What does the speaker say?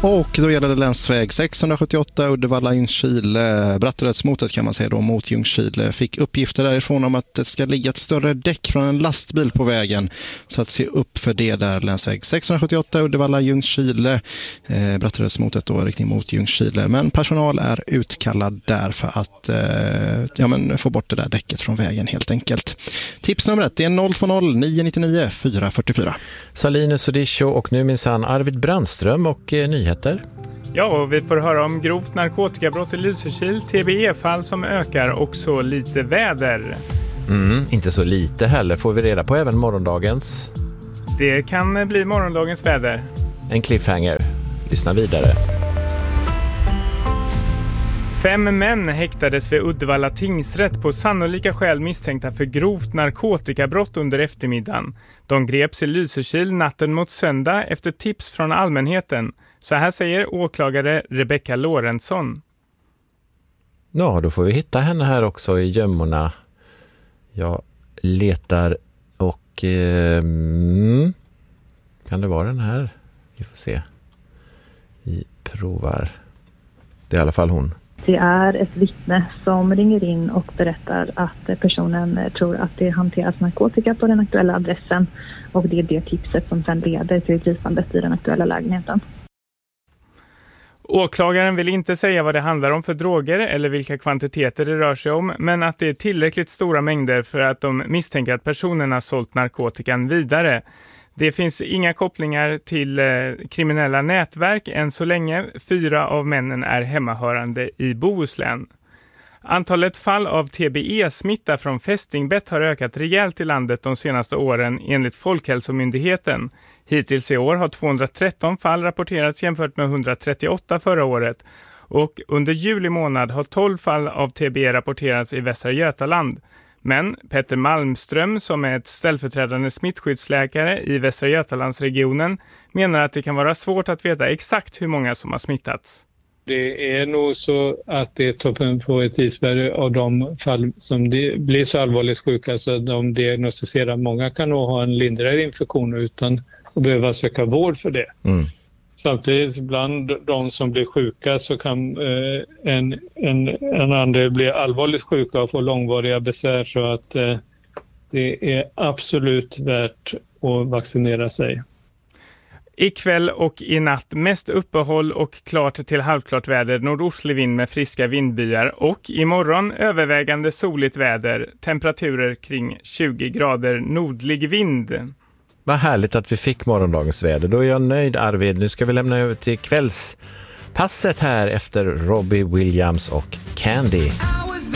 Och då gäller det länsväg 678 Uddevalla-Ljungskile. Bratterödsmotet kan man säga då mot Ljungskile. Fick uppgifter därifrån om att det ska ligga ett större däck från en lastbil på vägen. Så att se upp för det där. Länsväg 678 Uddevalla-Ljungskile. Bratterödsmotet då riktning mot Ljungskile. Men personal är utkallad där för att få bort det där däcket från vägen helt enkelt. Tipsnumret är 020 999 444. Salines Sodisho och nu minsann Arvid Brandström och nyheter. Ja, och vi får höra om grovt narkotikabrott i Lysekil, TBE-fall som ökar och så lite väder. Inte så lite heller. Får vi reda på även morgondagens? Det kan bli morgondagens väder. En cliffhanger. Lyssna vidare. 5 män häktades vid Uddevalla tingsrätt på sannolika skäl misstänkta för grovt narkotikabrott under eftermiddagen. De greps i Lysekil natten mot söndag efter tips från allmänheten. Så här säger åklagare Rebecca Lorentzon. Ja, då får vi hitta henne här också i gömmorna. Jag letar och... kan det vara den här? Vi får se. Vi provar. Det är i alla fall hon. Det är ett vittne som ringer in och berättar att personen tror att det hanteras narkotika på den aktuella adressen och det är det tipset som sedan leder till gripandet i den aktuella lägenheten. Åklagaren vill inte säga vad det handlar om för droger eller vilka kvantiteter det rör sig om, men att det är tillräckligt stora mängder för att de misstänker att personen har sålt narkotikan vidare. Det finns inga kopplingar till kriminella nätverk än så länge. 4 av männen är hemmahörande i Bohuslän. Antalet fall av TBE-smitta från fästingbett har ökat rejält i landet de senaste åren enligt Folkhälsomyndigheten. Hittills i år har 213 fall rapporterats jämfört med 138 förra året. Och under juli månad har 12 fall av TBE rapporterats i Västra Götaland. Men Petter Malmström, som är ett ställföreträdande smittskyddsläkare i Västra Götalandsregionen, menar att det kan vara svårt att veta exakt hur många som har smittats. Det är nog så att det är toppen på ett isberg av de fall som blir så allvarligt sjuka så de diagnostiserar. Många kan nog ha en lindrigare infektion utan att behöva söka vård för det. Samtidigt bland de som blir sjuka så kan en andra bli allvarligt sjuka och få långvariga besvär så att det är absolut värt att vaccinera sig. Ikväll och i natt mest uppehåll och klart till halvklart väder, nordostlig vind med friska vindbyar och imorgon övervägande soligt väder, temperaturer kring 20 grader nordlig vind. Vad härligt att vi fick morgondagens väder. Då är jag nöjd, Arvid. Nu ska vi lämna över till kvällspasset här efter Robbie Williams och Candy.